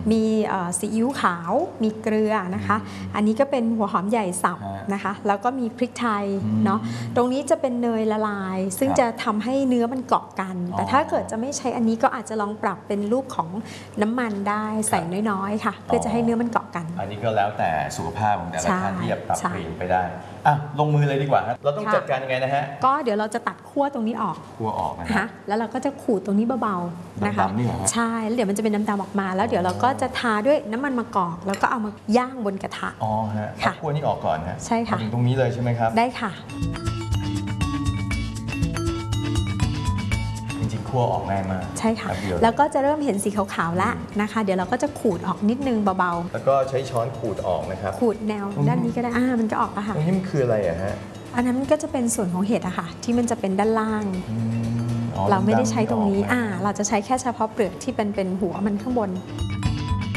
มีซีอิ๊วขาวมีเกลือนะคะอันนี้ก็เป็นหัวหอมใหญ่สับนะคะแล้วก็มีพริกไทยเนาะตรงนี้จะเป็นเนยละลายซึ่งจะทำให้เนื้อมันเกาะกันแต่ถ้าเกิดจะไม่ใช้อันนี้ก็อาจจะลองปรับเป็นรูปของน้ำมันได้ใส่น้อยๆค่ะเพื่อจะให้เนื้อมันเกาะกันอันนี้ก็แล้วแต่สุขภาพของแต่ละท่านที่จะปรับเปลี่ยนไปได้ลงมือเลยดีกว่าครับเราต้องจัดการยังไงนะฮะก็เดี๋ยวเราจะตัดขั้วตรงนี้ออกขั้วออกนะแล้วเราก็จะขูดตรงนี้เบาๆนะคะดำๆนี่เหรอใช่แล้วเดี๋ยวมันจะเป็นดำๆออกมาแล้วเดี๋ยวเราก็จะทาด้วยน้ำมันมะกอกแล้วก็เอามาย่างบนกระทะอ๋อฮะเอาขั้วนี้ออกก่อนฮะใช่ค่ะถึงตรงนี้เลยใช่ไหมครับได้ค่ะคั่วออกง่ายมากใช่ค่ะแล้วก็จะเริ่มเห็นสีขาวๆแล้วนะคะเดี๋ยวเราก็จะขูดออกนิดนึงเบาๆแล้วก็ใช้ช้อนขูดออกนะครับขูดแนวด้านนี้ก็ได้มันก็ออกอะค่ะตรงนี้มันคืออะไรอะฮะอันนั้นก็จะเป็นส่วนของเห็ดอะค่ะที่มันจะเป็นด้านล่างเราไม่ได้ใช้ตรงนี้เราจะใช้แค่เฉพาะเปลือกที่เป็นหัวมันข้างบน